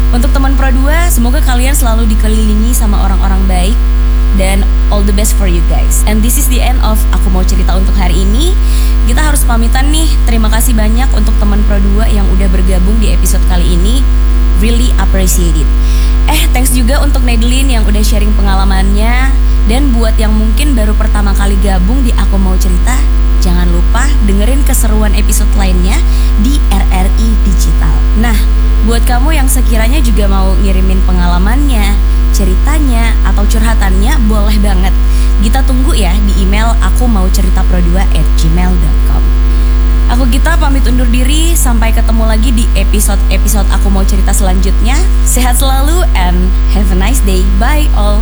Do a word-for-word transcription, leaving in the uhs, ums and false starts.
Untuk teman Pro dua, semoga kalian selalu dikelilingi sama orang-orang baik. Dan all the best for you guys. And this is the end of Aku Mau Cerita untuk hari ini. Kita harus pamitan nih. Terima kasih banyak untuk teman Pro dua yang udah bergabung di episode kali ini. Really appreciate it. Eh, thanks juga untuk Nedeline yang udah sharing pengalamannya. Dan buat yang mungkin baru pertama kali gabung di Aku Mau Cerita, jangan lupa dengerin keseruan episode lainnya di R R I Digital. Nah, buat kamu yang sekiranya juga mau ngirimin pengalamannya, ceritanya, atau curhatannya, boleh banget. Kita tunggu ya di email aku mau cerita pro dua at gmail dot com. Aku Gita pamit undur diri. Sampai ketemu lagi di episode-episode Aku Mau Cerita selanjutnya. Sehat selalu and have a nice day. Bye all.